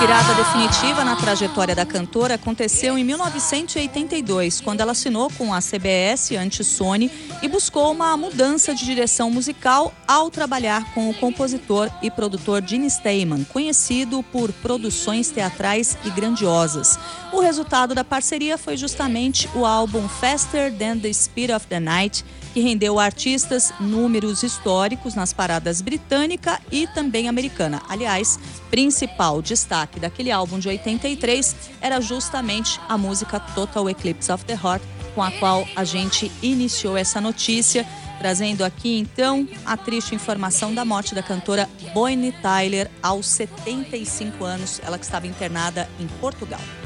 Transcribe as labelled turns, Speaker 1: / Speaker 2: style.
Speaker 1: Virada definitiva na trajetória da cantora aconteceu em 1982, quando ela assinou com a CBS, antes Sony, e buscou uma mudança de direção musical ao trabalhar com o compositor e produtor Gene Steinman, conhecido por produções teatrais e grandiosas. O resultado da parceria foi justamente o álbum Faster Than the Speed of the Night, que rendeu a artistas números históricos nas paradas britânica e também americana. Aliás, principal destaque daquele álbum de 83 era justamente a música Total Eclipse of the Heart, com a qual a gente iniciou essa notícia, trazendo aqui então a triste informação da morte da cantora Bonnie Tyler aos 75 anos, ela que estava internada em Portugal.